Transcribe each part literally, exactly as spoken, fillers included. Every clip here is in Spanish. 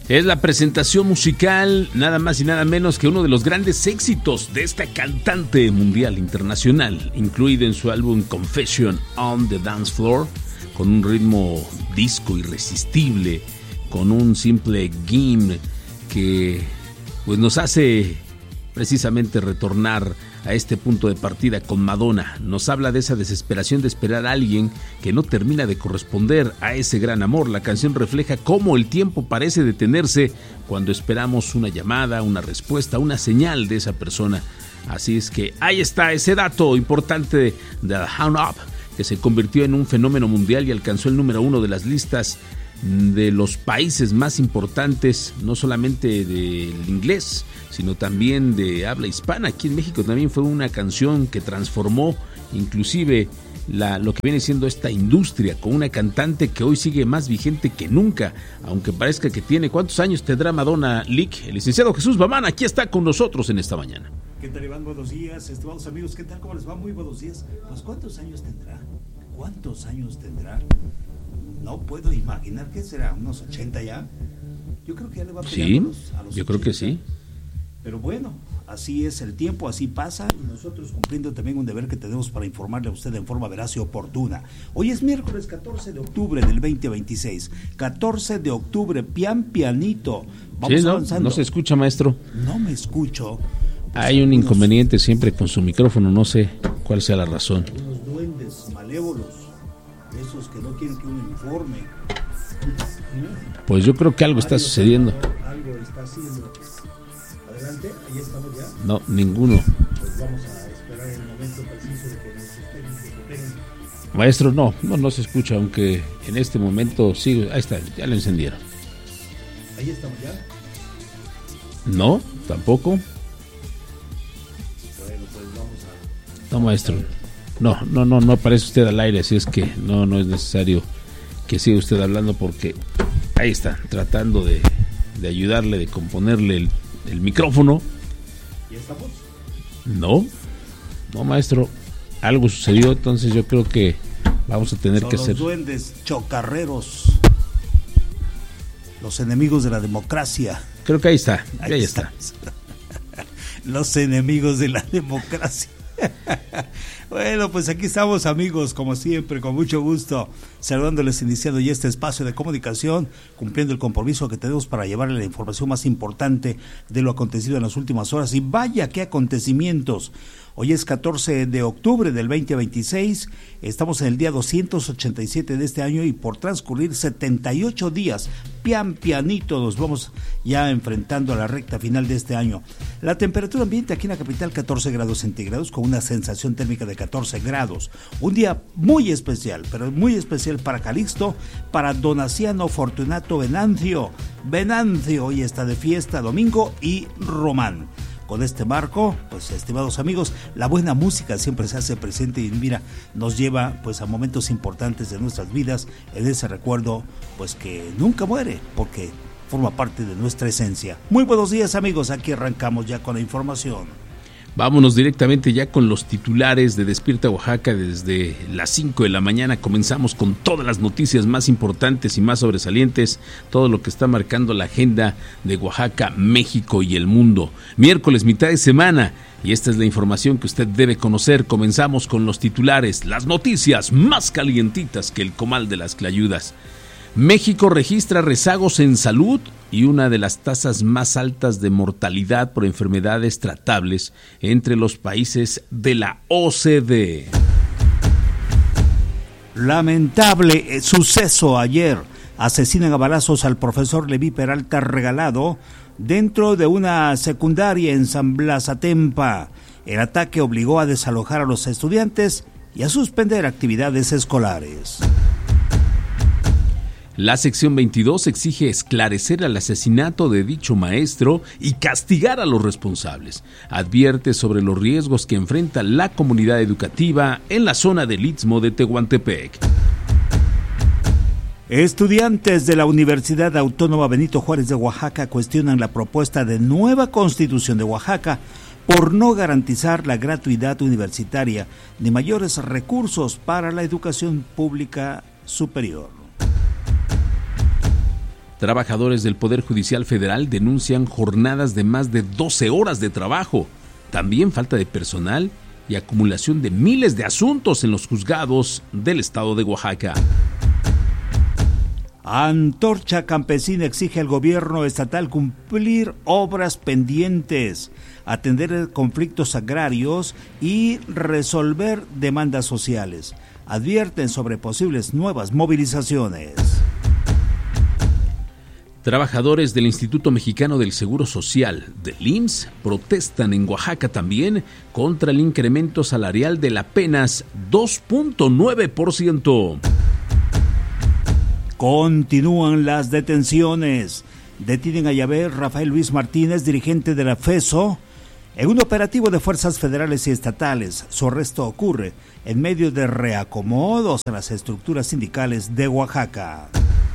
Es la presentación musical, nada más y nada menos que uno de los grandes éxitos de esta cantante mundial internacional, incluido en su álbum Confession on the Dance Floor, con un ritmo disco irresistible, con un simple gim que pues nos hace precisamente retornar a este punto de partida con Madonna. Nos habla de esa desesperación de esperar a alguien que no termina de corresponder a ese gran amor. La canción refleja cómo el tiempo parece detenerse cuando esperamos una llamada, una respuesta, una señal de esa persona. Así es que ahí está ese dato importante de The Hound Up, que se convirtió en un fenómeno mundial y alcanzó el número uno de las listas de los países más importantes, no solamente del inglés, sino también de habla hispana. Aquí en México también fue una canción que transformó inclusive la, lo que viene siendo esta industria, con una cantante que hoy sigue más vigente que nunca, aunque parezca que tiene. ¿Cuántos años tendrá Madonna Lick? El licenciado Jesús Bamán aquí está con nosotros en esta mañana. ¿Qué tal, Iván? Buenos días, estimados amigos, ¿qué tal? ¿Cómo les va? Muy buenos días. Pues, ¿cuántos años tendrá? ¿Cuántos años tendrá? No puedo imaginar. ¿Qué será? ¿Unos ochenta ya? Yo creo que ya le va a pegar sí, a los, a los yo ochenta. creo que sí. Pero bueno, así es el tiempo, así pasa, y nosotros cumpliendo también un deber que tenemos para informarle a usted en forma veraz y oportuna. Hoy es miércoles catorce de octubre del veinte veintiséis. catorce de octubre, pian pianito. Vamos sí, no, avanzando. No se escucha, maestro. No me escucho. Pues Hay un unos, inconveniente siempre con su micrófono, no sé cuál sea la razón. Unos duendes malévolos, esos que no quieren que uno informe. Pues yo creo que algo está sucediendo. Algo está haciendo. Adelante, ahí estamos ya. No, ninguno. Pues vamos a esperar el momento preciso de que nuestros técnicos operen. Maestro, no, no, no se escucha, aunque en este momento sí, ahí está, ya lo encendieron. Ahí estamos ya. No, tampoco. Bueno, pues vamos a... No, maestro. No, no, no, no aparece usted al aire, así es que no, no es necesario que siga usted hablando porque ahí está, tratando de, de ayudarle, de componerle el, el micrófono. ¿Ya estamos? No, no, maestro, algo sucedió, entonces yo creo que vamos a tener Son que los hacer... duendes chocarreros, los enemigos de la democracia. Creo que ahí está, Ahí ahí está. está. Los enemigos de la democracia. Bueno, pues aquí estamos, amigos, como siempre, con mucho gusto, saludándoles, iniciando ya este espacio de comunicación, cumpliendo el compromiso que tenemos para llevarle la información más importante de lo acontecido en las últimas horas. Y vaya qué acontecimientos. Hoy es catorce de octubre del veinte veintiséis, estamos en el día doscientos ochenta y siete de este año y por transcurrir setenta y ocho días, pian pianito, nos vamos ya enfrentando a la recta final de este año. La temperatura ambiente aquí en la capital, catorce grados centígrados, con una sensación térmica de catorce grados. Un día muy especial, pero muy especial para Calixto, para Donaciano Fortunato Venancio. Venancio hoy está de fiesta, domingo, y Román. Con este marco, pues, estimados amigos, la buena música siempre se hace presente y mira, nos lleva pues a momentos importantes de nuestras vidas, en ese recuerdo pues que nunca muere, porque forma parte de nuestra esencia. Muy buenos días, amigos, aquí arrancamos ya con la información. Vámonos directamente ya con los titulares de Despierta Oaxaca. Desde las cinco de la mañana comenzamos con todas las noticias más importantes y más sobresalientes, todo lo que está marcando la agenda de Oaxaca, México y el mundo. Miércoles, mitad de semana, y esta es la información que usted debe conocer. Comenzamos con los titulares, las noticias más calientitas que el comal de las clayudas. México registra rezagos en salud y una de las tasas más altas de mortalidad por enfermedades tratables entre los países de la O C D E. Lamentable suceso ayer. Asesinan a balazos al profesor Leví Peralta Regalado dentro de una secundaria en San Blas Atempa. El ataque obligó a desalojar a los estudiantes y a suspender actividades escolares. La sección veintidós exige esclarecer el asesinato de dicho maestro y castigar a los responsables. Advierte sobre los riesgos que enfrenta la comunidad educativa en la zona del Istmo de Tehuantepec. Estudiantes de la Universidad Autónoma Benito Juárez de Oaxaca cuestionan la propuesta de nueva Constitución de Oaxaca por no garantizar la gratuidad universitaria ni mayores recursos para la educación pública superior. Trabajadores del Poder Judicial Federal denuncian jornadas de más de doce horas de trabajo, también falta de personal y acumulación de miles de asuntos en los juzgados del estado de Oaxaca. Antorcha Campesina exige al gobierno estatal cumplir obras pendientes, atender conflictos agrarios y resolver demandas sociales. Advierten sobre posibles nuevas movilizaciones. Trabajadores del Instituto Mexicano del Seguro Social, del I M S S, protestan en Oaxaca también contra el incremento salarial del apenas dos punto nueve por ciento. Continúan las detenciones. Detienen a Yahvé Rafael Luis Martínez, dirigente de la FESO, en un operativo de fuerzas federales y estatales. Su arresto ocurre en medio de reacomodos en las estructuras sindicales de Oaxaca.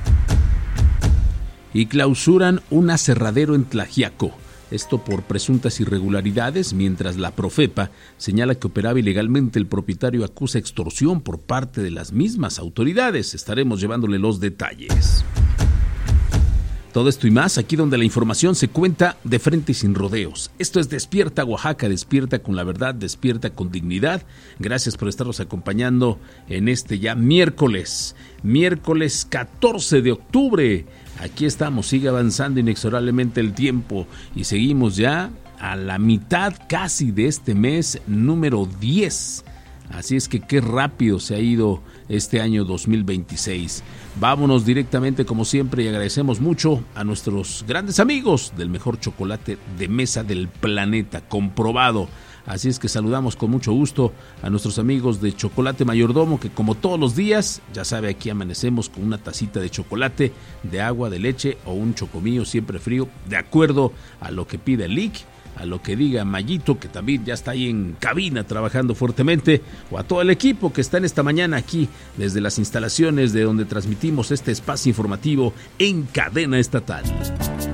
Y clausuran un aserradero en Tlaxiaco, esto por presuntas irregularidades, mientras la Profepa señala que operaba ilegalmente. El propietario acusa extorsión por parte de las mismas autoridades. Estaremos llevándole los detalles. Todo esto y más aquí donde la información se cuenta de frente y sin rodeos. Esto es Despierta Oaxaca, despierta con la verdad, despierta con dignidad. Gracias por estarnos acompañando en este ya miércoles, miércoles catorce de octubre. Aquí estamos, sigue avanzando inexorablemente el tiempo y seguimos ya a la mitad casi de este mes número diez. Así es que qué rápido se ha ido este año dos mil veintiséis. Vámonos directamente como siempre y agradecemos mucho a nuestros grandes amigos del mejor chocolate de mesa del planeta, comprobado. Así es que saludamos con mucho gusto a nuestros amigos de Chocolate Mayordomo, que como todos los días, ya sabe, aquí amanecemos con una tacita de chocolate, de agua, de leche o un chocomillo siempre frío, de acuerdo a lo que pida el Lic, a lo que diga Mayito, que también ya está ahí en cabina trabajando fuertemente, o a todo el equipo que está en esta mañana aquí desde las instalaciones de donde transmitimos este espacio informativo en cadena estatal.